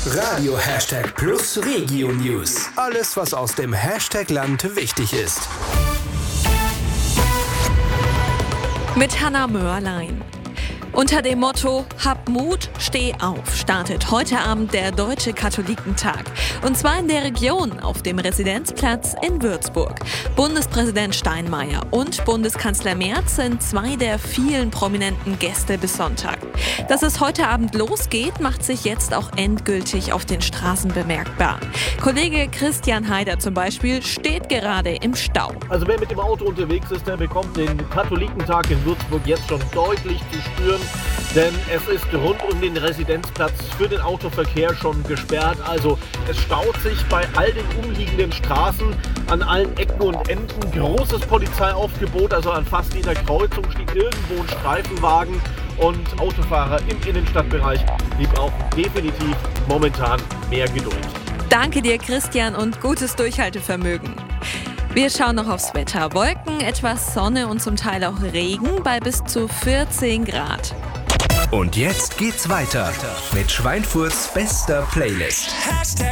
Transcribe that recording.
Radio Hashtag Plus Regio News. Alles, was aus dem Hashtag-Land wichtig ist. Mit Hannah Mörlein. Unter dem Motto Hab Mut, steh auf startet heute Abend der Deutsche Katholikentag. Und zwar in der Region auf dem Residenzplatz in Würzburg. Bundespräsident Steinmeier und Bundeskanzler Merz sind zwei der vielen prominenten Gäste bis Sonntag. Dass es heute Abend losgeht, macht sich jetzt auch endgültig auf den Straßen bemerkbar. Kollege Christian Haider zum Beispiel steht gerade im Stau. Also wer mit dem Auto unterwegs ist, der bekommt den Katholikentag in Würzburg jetzt schon deutlich zu spüren. Denn es ist rund um den Residenzplatz für den Autoverkehr schon gesperrt. Also es staut sich bei all den umliegenden Straßen an allen Ecken und Enden. Großes Polizeiaufgebot, also an fast jeder Kreuzung steht irgendwo ein Streifenwagen. Und Autofahrer im Innenstadtbereich, die brauchen definitiv momentan mehr Geduld. Danke dir, Christian, und gutes Durchhaltevermögen. Wir schauen noch aufs Wetter. Wolken, etwas Sonne und zum Teil auch Regen bei bis zu 14 Grad. Und jetzt geht's weiter mit Schweinfurts bester Playlist.